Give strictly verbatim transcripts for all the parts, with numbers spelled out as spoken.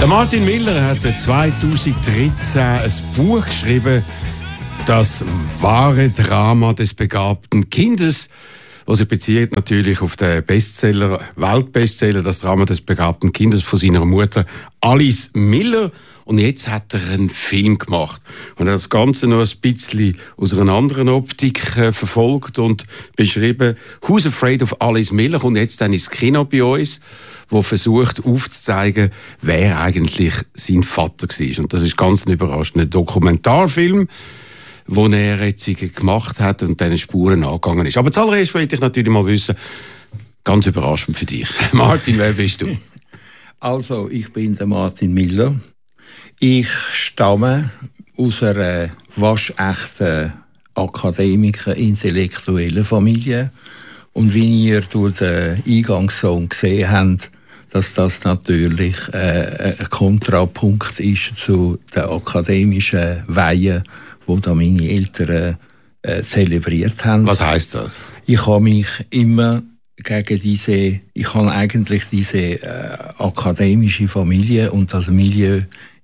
Der Martin Miller hat zweitausenddreizehn ein Buch geschrieben, das wahre Drama des begabten Kindes, was sich bezieht natürlich auf den Bestseller, Weltbestseller, das Drama des begabten Kindes von seiner Mutter Alice Miller. Und jetzt hat er einen Film gemacht. Und er hat das Ganze noch ein bisschen aus einer anderen Optik äh, verfolgt und beschrieben. Who's Afraid of Alice Miller kommt jetzt dann ins Kino bei uns, wo versucht aufzuzeigen, wer eigentlich sein Vater war. Und das ist ganz ein überraschender Dokumentarfilm, den er jetzt gemacht hat und diesen Spuren angegangen ist. Aber zuallererst wollte ich natürlich mal wissen, ganz überraschend für dich. Martin, wer bist du? Also, ich bin der Martin Miller. Ich stamme aus einer waschechten Akademiker, intellektuellen Familie. Und wie ihr durch den Eingangssong gesehen habt, dass das natürlich äh, ein Kontrapunkt ist zu den akademischen Weihen, die da meine Eltern äh, zelebriert haben. Was heisst das? Ich habe mich immer gegen diese, ich habe eigentlich diese äh, akademische Familie und das Milieu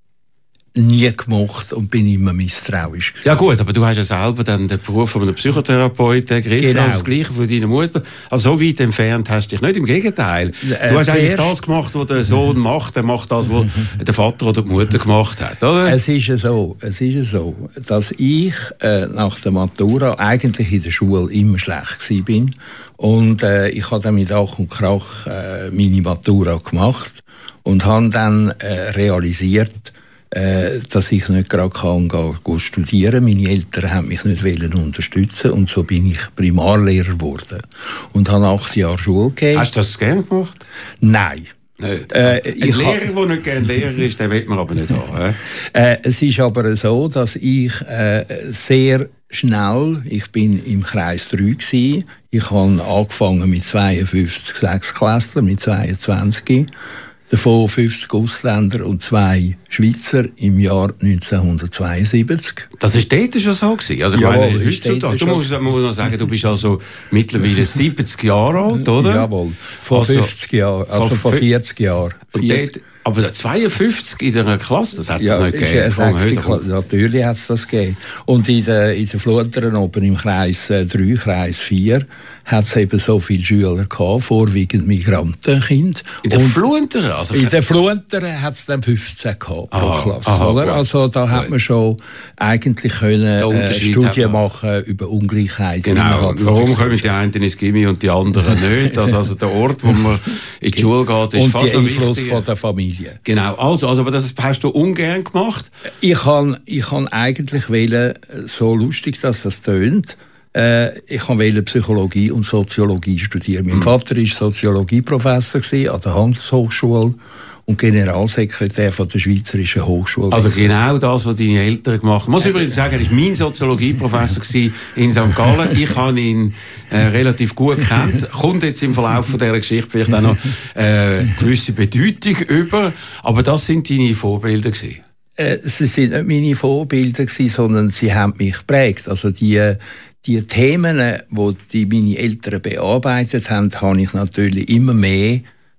nie gemocht und bin immer misstrauisch gewesen. Ja gut, aber du hast ja selber dann den Beruf von einem Psychotherapeuten ergriffen, genau. Also das Gleiche von deiner Mutter. Also so weit entfernt hast du dich nicht, im Gegenteil. Äh, du hast eigentlich zuerst, das gemacht, was der Sohn macht, der macht das, was der Vater oder die Mutter gemacht hat, oder? Es ist so, es ist so, dass ich äh, nach der Matura eigentlich in der Schule immer schlecht gewesen bin. Und äh, ich habe dann mit Ach und Krach äh, meine Matura gemacht und habe dann äh, realisiert, Äh, dass ich nicht gerade kann gehen, gehen studieren. Meine Eltern haben mich nicht wollen unterstützen und so bin ich Primarlehrer geworden und habe acht Jahre Schule gegeben. Hast du das gerne gemacht? Nein. Nicht. Äh, Ein ich Lehrer, der nicht gerne Lehrer ist, den will man aber nicht haben. Äh, es ist aber so, dass ich äh, sehr schnell, ich bin im Kreis drei gsi. Ich habe angefangen mit zweiundfünfzig Sechsklässlern, mit zweiundzwanzig. Davon fünfzig Ausländer und zwei Schweizer im Jahr neunzehnhundertzweiundsiebzig. Das war dort schon so gewesen. Also, ich Jawohl, meine, heutzutage, du musst, musst noch sagen, du bist also mittlerweile siebzig Jahre alt, oder? Jawohl, vor also, fünfzig Jahren, also vor vierzig Jahren. Und dort, aber zweiundfünfzig in einer Klasse, das hat es ja, nicht gegeben. Natürlich hat es das gegeben. Und in den in der Fluntern oben im Kreis drei, Kreis vier, hat es eben so viele Schüler gehabt, vorwiegend Migrantenkinder. In den Fluntern? Also in den Fluntern hat es dann fünfzehn gehabt pro aha, Klasse. Aha, oder? Also da gut. hat man schon eigentlich können, äh, Studien machen über Ungleichheit. Genau. Warum kommen die einen ins Gymi und die anderen nicht? Also, also der Ort, wo man in die Schule geht, ist und fast der noch Einfluss wichtiger. Von der Familie. Genau. Also, also, aber das hast du ungern gemacht? Ich kann, ich kann eigentlich wählen, so lustig, dass das tönt. Äh, ich wollte Psychologie und Soziologie studieren. Mein mhm. Vater war Soziologieprofessor an der Handelshochschule und Generalsekretär von der Schweizerischen Hochschule. Also genau das, was deine Eltern gemacht haben. Ich muss übrigens sagen, er war mein Soziologieprofessor in Sankt Gallen. Ich habe ihn äh, relativ gut gekannt. Kommt jetzt im Verlauf von dieser Geschichte vielleicht auch noch äh, gewisse Bedeutung über. Aber das sind deine Vorbilder gewesen. Äh, sie sind nicht meine Vorbilder gewesen, sondern sie haben mich geprägt. Also die Die Themen, die, die meine Eltern bearbeitet haben, habe ich natürlich immer mehr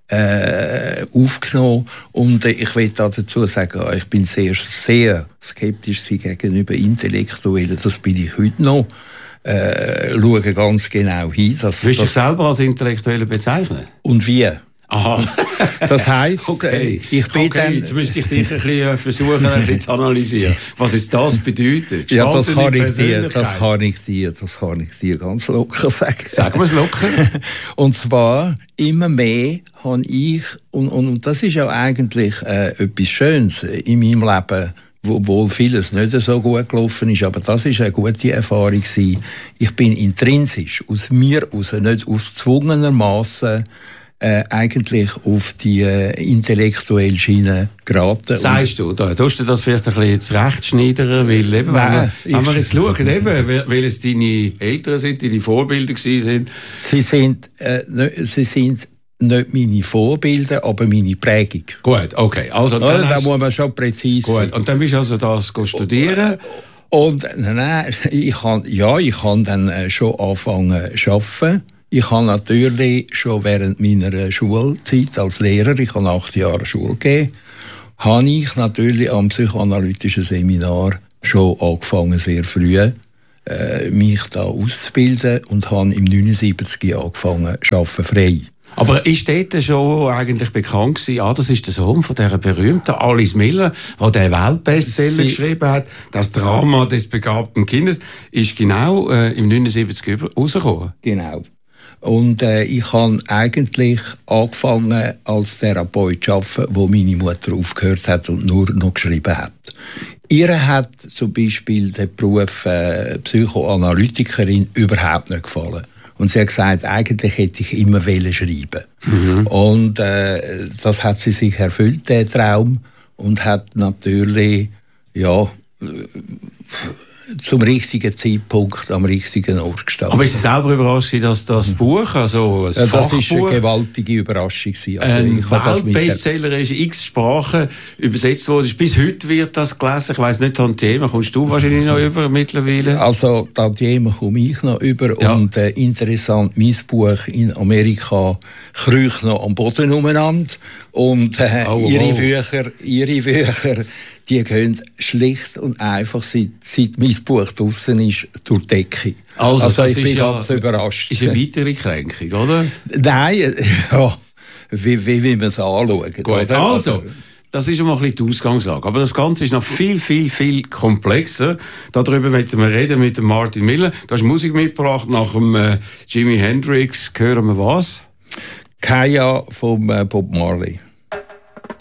äh, aufgenommen. Und äh, ich will dazu sagen, ich bin sehr, sehr skeptisch gegenüber Intellektuellen. Das bin ich heute noch. Äh, schaue ganz genau hin. Dass, Willst du dich dass, selber als Intellektuelle bezeichnen? Und wie? Aha. Das heisst, okay. ich bin okay, dann... Jetzt müsste ich dich ein bisschen versuchen, ein bisschen zu analysieren. Was ist das bedeutet? Ja, das kann, ich dir, das, kann ich dir, das kann ich dir ganz locker sagen. Sag mal es locker. Und zwar, immer mehr habe ich, und, und das ist ja eigentlich äh, etwas Schönes in meinem Leben, obwohl vieles nicht so gut gelaufen ist, aber das war eine gute Erfahrung. Ich bin intrinsisch, aus mir aus, nicht aus gezwungenermassen, Äh, eigentlich auf die äh, intellektuelle Schiene geraten. Sagst du, da tust du das vielleicht ein bisschen zurechtschneidern, weil eben, Nein, wenn, wir, wenn wir jetzt schauen, eben, weil es deine Eltern sind, deine Vorbilder sind. Sie sind, äh, ne, sie sind nicht meine Vorbilder, aber meine Prägung. Gut, okay. Also, dann ja, hast, da muss man schon präzise gut. Und dann bist du also das studieren? Und nein, ich kann, ja, ich kann dann äh, schon anfangen zu arbeiten. Ich habe natürlich schon während meiner Schulzeit als Lehrer, ich habe acht Jahre Schule gegeben, habe ich natürlich am psychoanalytischen Seminar schon angefangen, sehr früh, äh, mich da auszubilden und habe im neunundsiebzig angefangen zu arbeiten, frei. Aber ist dort schon eigentlich bekannt gewesen, ah, das ist der Sohn von dieser berühmten Alice Miller, der den Weltbestseller Sie geschrieben hat, das Drama des begabten Kindes, ist genau äh, im neunundsiebzig rausgekommen? Genau. Und äh, ich habe eigentlich angefangen als Therapeut zu arbeiten, wo meine Mutter aufgehört hat und nur noch geschrieben hat. Ihr hat zum Beispiel der Beruf äh, Psychoanalytikerin überhaupt nicht gefallen. Und sie hat gesagt, eigentlich hätte ich immer schreiben mhm. Und äh, das hat sie sich erfüllt, der Traum. Und hat natürlich, ja, zum richtigen Zeitpunkt am richtigen Ort gestanden. Aber ist Sie selber überrascht, dass das Buch, also ein ja, das Fachbuch, war eine gewaltige Überraschung. Also ein ich Weltbestseller ist in x Sprachen übersetzt worden. Bis heute wird das gelesen. Ich weiss nicht, Tantieme, kommst du wahrscheinlich noch über mittlerweile? Also Tantieme komme ich noch über. Ja. Und äh, interessant, mein Buch in Amerika kreucht noch am Boden umeinander. Und äh, oh, ihre, oh. Bücher, ihre Bücher, die gehen schlicht und einfach, seit, seit mein Buch draussen ist, durch die Decke. Also, also ich bin bin ja, ganz überrascht. Ist eine weitere Kränkung, oder? Nein, ja, wie, wie, wie man es anschaut. Gut, oder? Also, das ist mal ein bisschen die Ausgangslage. Aber das Ganze ist noch viel, viel, viel komplexer. Darüber wollen wir reden mit dem Martin Miller. Du hast Musik mitgebracht nach dem äh, Jimi Hendrix. Hören wir was? Kaya von äh, Bob Marley.